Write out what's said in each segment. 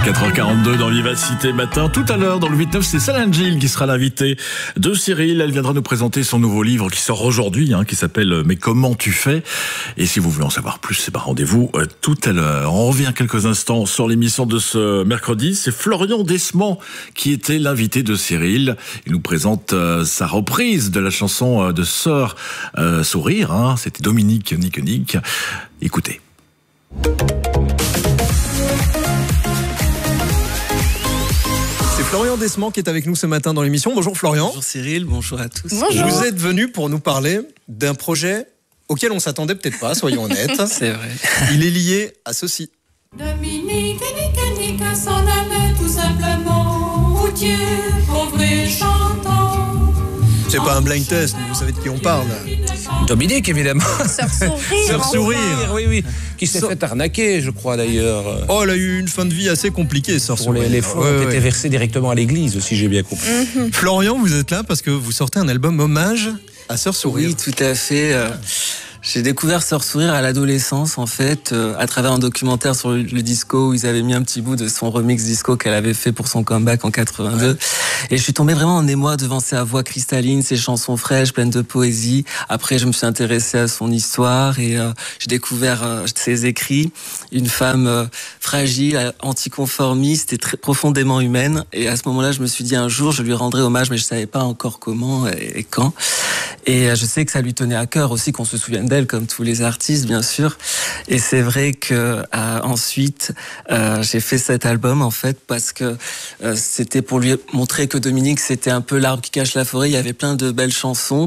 4h42 dans Vivacité Matin. Tout à l'heure, dans le 8-9, c'est Céline Gilles qui sera l'invitée de Cyril. Elle viendra nous présenter son nouveau livre qui sort aujourd'hui, qui s'appelle « Mais comment tu fais ?» Et si vous voulez en savoir plus, c'est par rendez-vous tout à l'heure. On revient quelques instants sur l'émission de ce mercredi. C'est Florian Desmond qui était l'invité de Cyril. Il nous présente sa reprise de la chanson de Sœur Sourire. C'était Dominique Nick. Écoutez. Florian Desmond qui est avec nous ce matin dans l'émission. Bonjour Florian. Bonjour Cyril, bonjour à tous. Bonjour. Vous êtes venu pour nous parler d'un projet auquel on s'attendait peut-être pas, soyons honnêtes. C'est vrai. Il est lié à ceci. Dominique Nick s'en allait tout simplement, routier, pauvre et chantant. C'est pas un blind test, vous savez de qui on parle. Dominique, évidemment. Sœur Sourire. Sœur Sourire. Oui. Qui s'est fait arnaquer, je crois, d'ailleurs. Oh, elle a eu une fin de vie assez compliquée, Sœur Sourire. Les fonds ont été versés directement à l'église, si j'ai bien compris. Florian, vous êtes là parce que vous sortez un album hommage à Sœur Sourire. Oui, tout à fait. J'ai découvert Sœur Sourire à l'adolescence, en fait, à travers un documentaire sur le disco où ils avaient mis un petit bout de son remix disco qu'elle avait fait pour son comeback en 82. Ouais. Et je suis tombé vraiment en émoi devant sa voix cristalline, ses chansons fraîches, pleines de poésie. Après, je me suis intéressé à son histoire et j'ai découvert ses écrits. Une femme fragile, anticonformiste et très profondément humaine. Et à ce moment-là, je me suis dit un jour, je lui rendrai hommage, mais je savais pas encore comment et quand. Et je sais que ça lui tenait à cœur aussi qu'on se souvienne d'elle, comme tous les artistes, bien sûr. Et c'est vrai que ensuite, j'ai fait cet album, en fait, parce que c'était pour lui montrer que Dominique, c'était un peu l'arbre qui cache la forêt. Il y avait plein de belles chansons.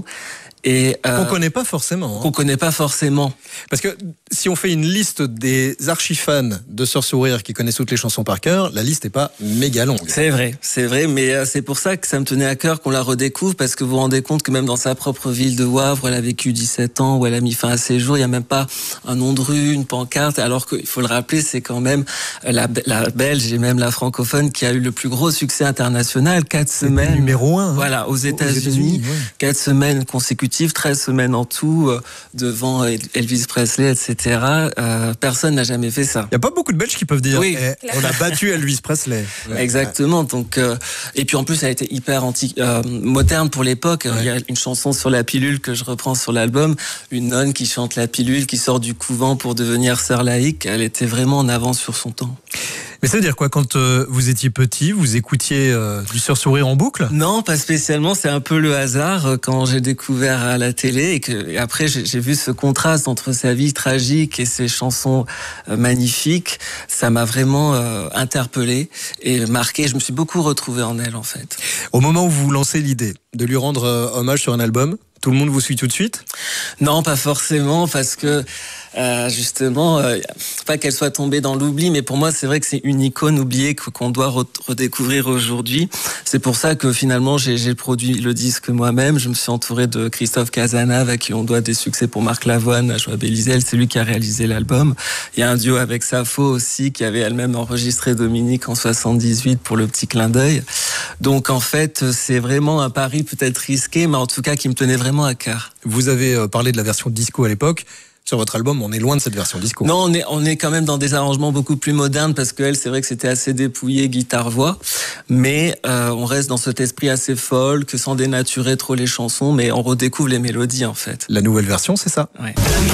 Et qu'on connaît pas forcément. Qu'on connaît pas forcément. Parce que si on fait une liste des archi-fans de Sœur Sourire qui connaissent toutes les chansons par cœur, la liste n'est pas méga longue. C'est vrai, mais c'est pour ça que ça me tenait à cœur qu'on la redécouvre, parce que vous vous rendez compte que même dans sa propre ville de Wavre, elle a vécu 17 ans, où elle a mis fin à ses jours, il n'y a même pas un nom de rue, une pancarte, alors qu'il faut le rappeler, c'est quand même la belge et même la francophone qui a eu le plus gros succès international, 4 semaines. Numéro 1. Voilà, aux États-Unis, 4 semaines consécutives. 13 semaines en tout, devant Elvis Presley, etc. Personne n'a jamais fait ça. Il n'y a pas beaucoup de Belges qui peuvent dire on a battu Elvis Presley. Exactement. Donc, et puis en plus, elle a été hyper moderne pour l'époque. Il y a une chanson sur la pilule que je reprends sur l'album. Une nonne qui chante la pilule, qui sort du couvent pour devenir sœur laïque. Elle était vraiment en avance sur son temps. Mais ça veut dire quoi, quand vous étiez petit, vous écoutiez du Sœur Sourire en boucle ? Non, pas spécialement. C'est un peu le hasard quand j'ai découvert à la télé et après j'ai vu ce contraste entre sa vie tragique et ses chansons magnifiques. Ça m'a vraiment interpellé et marqué. Je me suis beaucoup retrouvé en elle, en fait. Au moment où vous lancez l'idée de lui rendre hommage sur un album, tout le monde vous suit tout de suite ? Non, pas forcément, parce que justement, pas qu'elle soit tombée dans l'oubli, mais pour moi, c'est vrai que c'est une icône oubliée qu'on doit redécouvrir aujourd'hui. C'est pour ça que finalement, j'ai produit le disque moi-même. Je me suis entouré de Christophe Casanave, à qui on doit des succès pour Marc Lavoine, à Joie Bélizel. C'est lui qui a réalisé l'album. Il y a un duo avec Safo aussi, qui avait elle-même enregistré Dominique en 78 pour Le Petit Clin d'œil. Donc en fait, c'est vraiment un pari peut-être risqué, mais en tout cas qui me tenait vraiment à cœur. Vous avez parlé de la version disco à l'époque. Sur votre album, on est loin de cette version disco. Non, on est quand même dans des arrangements beaucoup plus modernes, parce que elle, c'est vrai que c'était assez dépouillé guitare-voix, mais on reste dans cet esprit assez folk, sans dénaturer trop les chansons, mais on redécouvre les mélodies, en fait. La nouvelle version, c'est ça ? Ouais.